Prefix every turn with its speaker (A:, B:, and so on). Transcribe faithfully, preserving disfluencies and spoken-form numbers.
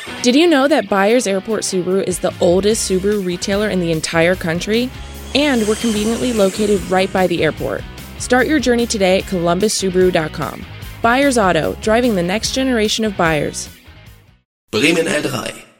A: Did you know that Byers Airport Subaru is the oldest Subaru retailer in the entire country? And we're conveniently located right by the airport. Start your journey today at columbus subaru dot com. Byers Auto, driving the next generation of buyers.
B: Bremen L drei,